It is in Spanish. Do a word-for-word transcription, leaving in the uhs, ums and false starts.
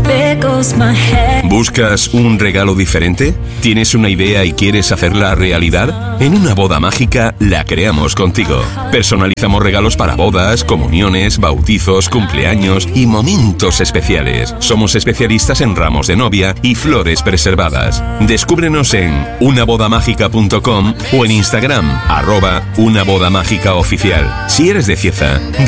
¿Buscas un regalo diferente? ¿Tienes una idea y quieres hacerla realidad? En Una Boda Mágica la creamos contigo. Personalizamos regalos para bodas, comuniones, bautizos, cumpleaños y momentos especiales. Somos especialistas en ramos de novia y flores preservadas. Descúbrenos en una boda mágica punto com o en Instagram, arroba una boda mágica oficial. Si eres de Cieza,